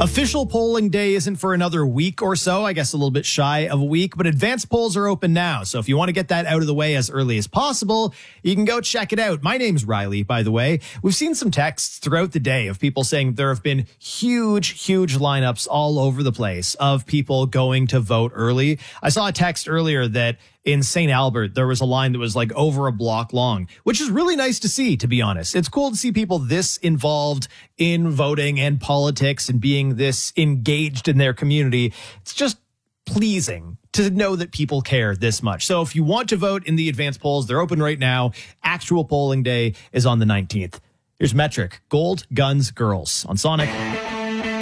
Official polling day isn't for another week or so, I guess a little bit shy of a week, but advanced polls are open now. So if you want to get that out of the way as early as possible, you can go check it out. My name's Riley, by the way. We've seen some texts throughout the day of people saying there have been huge lineups all over the place of people going to vote early. I saw a text earlier that in St. Albert, there was a line that was like over a block long, which is really nice to see, to be honest. It's cool to see people this involved in voting and politics and being this engaged in their community. It's just pleasing to know that people care this much. So if you want to vote in the advanced polls, they're open right now. Actual polling day is on the 19th. Here's Metric, Gold, Guns, Girls on Sonic.